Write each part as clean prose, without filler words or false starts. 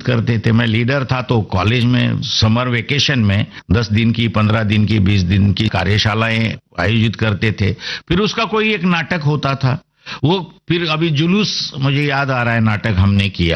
करते थे। मैं लीडर था तो कॉलेज में समर वेकेशन में 10 दिन की, 15 दिन की, 20 दिन की कार्यशालाएं आयोजित करते थे। फिर उसका कोई एक नाटक होता था। वो फिर अभी जुलूस मुझे याद आ रहा है, नाटक हमने किया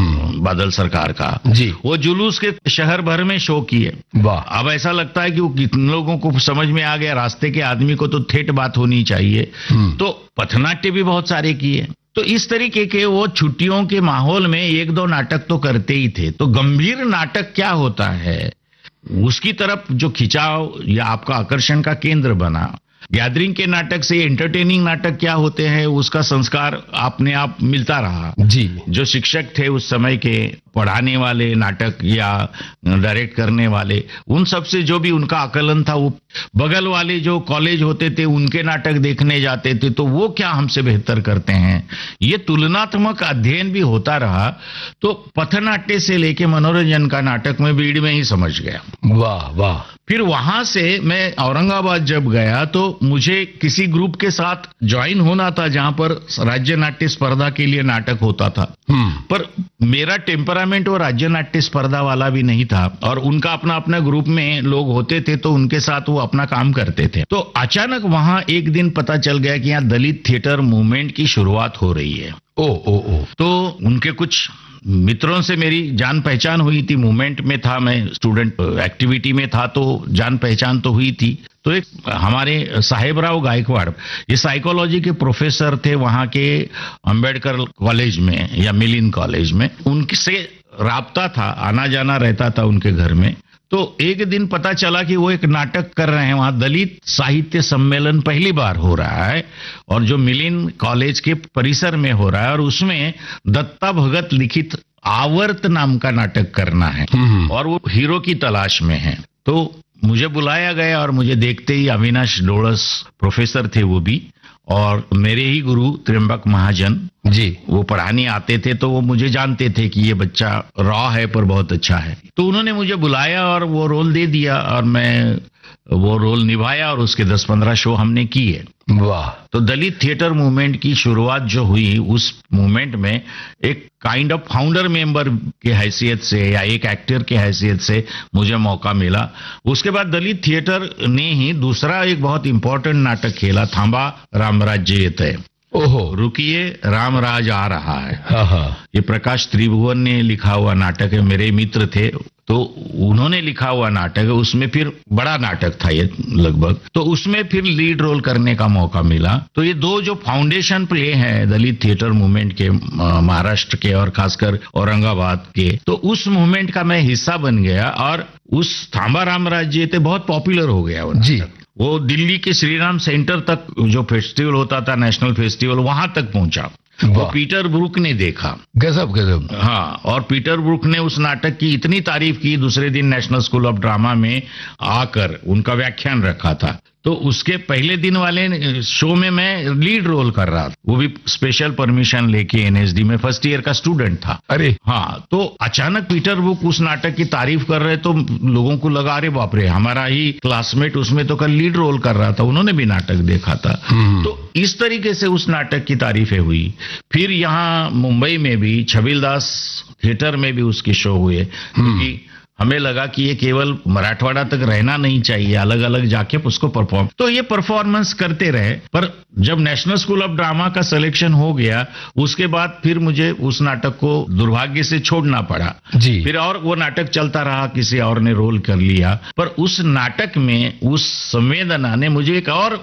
बादल सरकार का जी। वो जुलूस के शहर भर में शो किए। वाह। अब ऐसा लगता है कि वो कितने लोगों को समझ में आ गया, रास्ते के आदमी को तो ठेठ बात होनी चाहिए। तो पथनाट्य भी बहुत सारे किए। तो इस तरीके के वो छुट्टियों के माहौल में 1-2 नाटक तो करते ही थे। तो गंभीर नाटक क्या होता है, उसकी तरफ जो खिंचाव या आपका आकर्षण का केंद्र बना। गैदरिंग के नाटक से एंटरटेनिंग नाटक क्या होते हैं, उसका संस्कार अपने आप मिलता रहा। जी। जो शिक्षक थे उस समय के, पढ़ाने वाले, नाटक या डायरेक्ट करने वाले, उन सब से जो भी उनका आकलन था, वो बगल वाले जो कॉलेज होते थे उनके नाटक देखने जाते थे, तो वो क्या हमसे बेहतर करते हैं, ये तुलनात्मक अध्ययन भी होता रहा। तो पथनाट्य से लेके मनोरंजन का नाटक में बीड़ में ही समझ गया। वाह वाह। फिर वहां से मैं औरंगाबाद जब गया तो मुझे किसी ग्रुप के साथ ज्वाइन होना था जहां पर राज्य नाट्य स्पर्धा के लिए नाटक होता था। पर मेरा टेम्परामेंट वो राज्य नाट्य स्पर्धा वाला भी नहीं था, और उनका अपना अपना ग्रुप में लोग होते थे तो उनके साथ वो अपना काम करते थे। तो अचानक वहां एक दिन पता चल गया कि यहाँ दलित थिएटर मूवमेंट की शुरुआत हो रही है। ओ। तो उनके कुछ मित्रों से मेरी जान पहचान हुई थी, मूवमेंट में था, मैं स्टूडेंट एक्टिविटी में था, तो जान पहचान तो हुई थी। तो एक हमारे साहेबराव गायकवाड़, ये साइकोलॉजी के प्रोफेसर थे वहां के अंबेडकर कॉलेज में या मिलिन कॉलेज में, उनसे राब्ता था, आना जाना रहता था उनके घर में। तो एक दिन पता चला कि वो एक नाटक कर रहे हैं वहां, दलित साहित्य सम्मेलन पहली बार हो रहा है, और जो मिलिन कॉलेज के परिसर में हो रहा है, और उसमें दत्ता भगत लिखित आवर्त नाम का नाटक करना है, और वो हीरो की तलाश में है। तो मुझे बुलाया गया और मुझे देखते ही अविनाश डोळस प्रोफेसर थे वो भी, और मेरे ही गुरु त्र्यंबक महाजन जी, वो पढ़ाने आते थे, तो वो मुझे जानते थे कि ये बच्चा रॉ है पर बहुत अच्छा है। तो उन्होंने मुझे बुलाया और वो रोल दे दिया, और मैं वो रोल निभाया, और उसके 10-15 शो हमने किए। वाह। तो दलित थिएटर मूवमेंट की शुरुआत जो हुई, उस मूवमेंट में एक काइंड ऑफ फाउंडर मेंबर की हैसियत से या एक एक्टर की हैसियत से मुझे मौका मिला। उसके बाद दलित थिएटर ने ही दूसरा एक बहुत इंपॉर्टेंट नाटक खेला, थांबा रामराज्य येतय। ओहो। रुकिए रामराज आ रहा है। हाँ। ये प्रकाश त्रिभुवन ने लिखा हुआ नाटक है, मेरे मित्र थे तो उन्होंने लिखा हुआ नाटक है। उसमें फिर बड़ा नाटक था ये लगभग, तो उसमें फिर लीड रोल करने का मौका मिला। तो ये दो जो फाउंडेशन प्ले हैं दलित थिएटर मूवमेंट के, महाराष्ट्र के और खासकर औरंगाबाद के, तो उस मूवमेंट का मैं हिस्सा बन गया, और उस थांबा रामराज्य ते बहुत पॉपुलर हो गया वो जी। वो दिल्ली के श्रीराम सेंटर तक जो फेस्टिवल होता था, नेशनल फेस्टिवल, वहां तक पहुंचा। वो पीटर ब्रूक ने देखा। गजब। हाँ, और पीटर ब्रूक ने उस नाटक की इतनी तारीफ की, दूसरे दिन नेशनल स्कूल ऑफ ड्रामा में आकर उनका व्याख्यान रखा था। तो उसके पहले दिन वाले शो में मैं लीड रोल कर रहा था, वो भी स्पेशल परमिशन लेके एनएसडी में, फर्स्ट ईयर का स्टूडेंट था। अरे हाँ, तो अचानक पीटर ब्रूक उस नाटक की तारीफ कर रहे, तो लोगों को लगा अरे बाप रे, हमारा ही क्लासमेट उसमें तो कल लीड रोल कर रहा था, उन्होंने भी नाटक देखा था। तो इस तरीके से उस नाटक की तारीफें हुई। फिर यहाँ मुंबई में भी छबिलदास थिएटर में भी उसके शो हुए, क्योंकि हमें लगा कि ये केवल मराठवाड़ा तक रहना नहीं चाहिए, अलग अलग जाके उसको परफॉर्म, तो ये परफॉर्मेंस करते रहे। पर जब नेशनल स्कूल ऑफ ड्रामा का सिलेक्शन हो गया, उसके बाद फिर मुझे उस नाटक को दुर्भाग्य से छोड़ना पड़ा जी। फिर और वो नाटक चलता रहा, किसी और ने रोल कर लिया। पर उस नाटक में उस संवेदना ने मुझे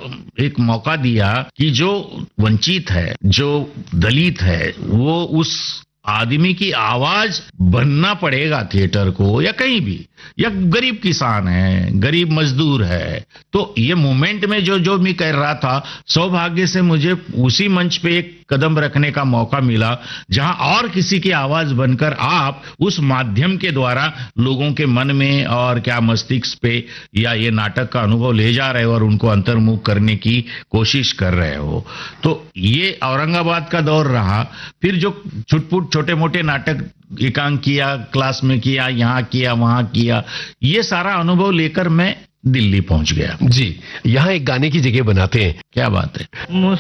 एक मौका दिया कि जो वंचित है, जो दलित है, वो उस आदमी की आवाज बनना पड़ेगा थिएटर को, या कहीं भी, या गरीब किसान है, गरीब मजदूर है। तो ये मूवमेंट में जो मैं कर रहा था, सौभाग्य से मुझे उसी मंच पे एक कदम रखने का मौका मिला, जहां और किसी की आवाज बनकर आप उस माध्यम के द्वारा लोगों के मन में और क्या मस्तिष्क पे या ये नाटक का अनुभव ले जा रहे हो और उनको अंतर्मुख करने की कोशिश कर रहे हो। तो ये औरंगाबाद का दौर रहा। फिर जो छुटपुट छोटे मोटे नाटक एकांक किया, क्लास में किया, यहाँ किया, वहां किया, ये सारा अनुभव लेकर मैं दिल्ली पहुंच गया। जी, यहाँ एक गाने की जगह बनाते हैं। क्या बात है।